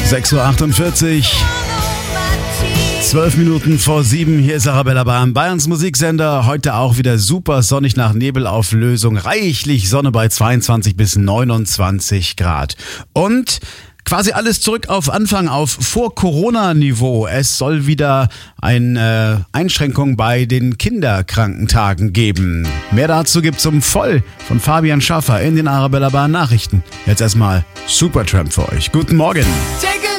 6.48 Uhr. 12 Minuten vor 7, hier ist Arabella Bahn, Bayerns Musiksender. Heute auch wieder super sonnig nach Nebelauflösung. Reichlich Sonne bei 22 bis 29 Grad. Und quasi alles zurück auf Anfang, auf Vor-Corona-Niveau. Es soll wieder eine Einschränkung bei den Kinderkrankentagen geben. Mehr dazu gibt's um voll von Fabian Schaffer in den Arabella Bahn Nachrichten. Jetzt erstmal Supertramp für euch. Guten Morgen.